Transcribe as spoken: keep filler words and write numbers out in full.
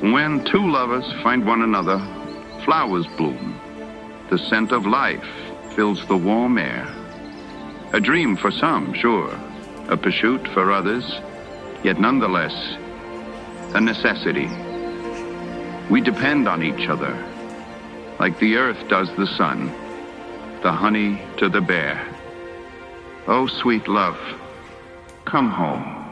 When two lovers find one another, flowers bloom. The scent of life fills the warm air. A dream for some, sure, a pursuit for others, yet nonetheless, a necessity. We depend on each other, like the earth does the sun, the honey to the bear. Oh, sweet love, come home.